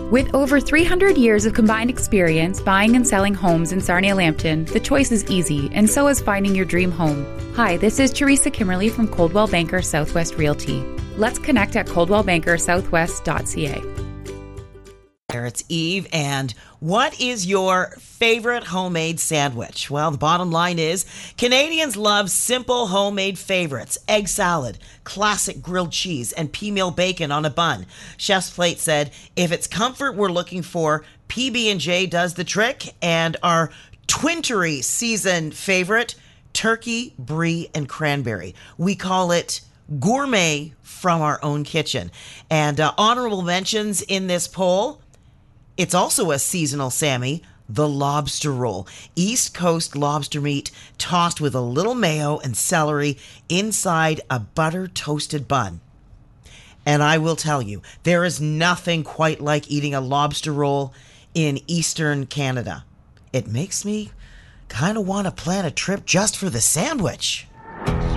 With over 300 years of combined experience buying and selling homes in Sarnia-Lambton, the choice is easy, and so is finding your dream home. Hi, this is Teresa Kimmerly from Coldwell Banker Southwest Realty. Let's connect at coldwellbankersouthwest.ca. It's Eve, and what is your favorite homemade sandwich? Well, the bottom line is Canadians love simple homemade favorites: egg salad, classic grilled cheese, and pea meal bacon on a bun. Chef's Plate said, if it's comfort we're looking for, PB&J does the trick, and our Twintery season favorite, turkey, brie, and cranberry. We call it gourmet from our own kitchen. And honorable mentions in this poll: it's also a seasonal Sammy, the lobster roll. East Coast lobster meat tossed with a little mayo and celery inside a butter toasted bun. And I will tell you, there is nothing quite like eating a lobster roll in Eastern Canada. It makes me kind of want to plan a trip just for the sandwich.